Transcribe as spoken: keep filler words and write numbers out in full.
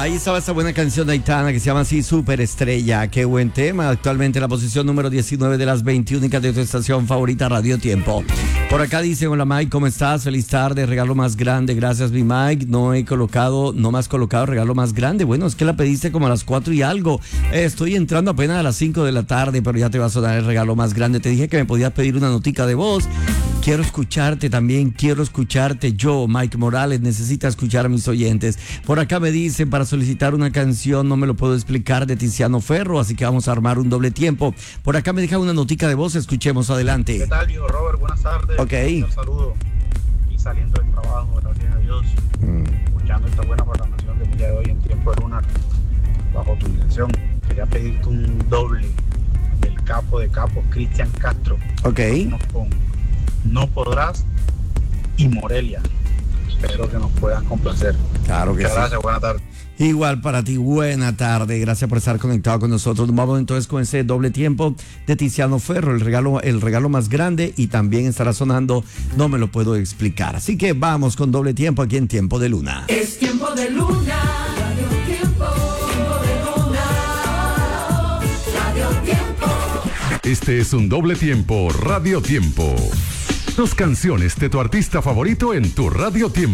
Ahí estaba esa buena canción de Aitana que se llama así, Superestrella. Qué buen tema. Actualmente la posición número diecinueve de las veinte únicas de tu estación favorita, Radio Tiempo. Por acá dicen, hola Mike, ¿cómo estás? Feliz tarde, regalo más grande. Gracias, mi Mike. No he colocado, no me has colocado regalo más grande. Bueno, es que la pediste como a las cuatro y algo. Eh, estoy entrando apenas a las cinco de la tarde, pero ya te va a sonar el regalo más grande. Te dije que me podías pedir una notica de voz. Quiero escucharte también, quiero escucharte yo, Mike Morales, necesita escuchar a mis oyentes. Por acá me dicen, para solicitar una canción, no me lo puedo explicar, de Tiziano Ferro, así que vamos a armar un doble tiempo. Por acá me deja una notica de voz, escuchemos, adelante. ¿Qué tal, viejo Robert? Buenas tardes. Ok. Un saludo. Y saliendo del trabajo, gracias a Dios, mm. escuchando esta buena programación del día de hoy en Tiempo de Luna, bajo tu dirección. Quería pedirte un doble del capo de capos, Cristian Castro. Ok. Con No Podrás y Morelia. Espero que nos puedas complacer. Claro que Muchas sí. Gracias, buena tarde. Igual para ti, buena tarde. Gracias por estar conectado con nosotros. Vamos entonces con ese doble tiempo de Tiziano Ferro, el regalo, el regalo más grande, y también estará sonando No me lo puedo explicar. Así que vamos con doble tiempo aquí en Tiempo de Luna. Es Tiempo de Luna. Radio Tiempo. Tiempo de Luna. Radio Tiempo. Este es un doble tiempo Radio Tiempo. Dos canciones de tu artista favorito en tu Radio Tiempo.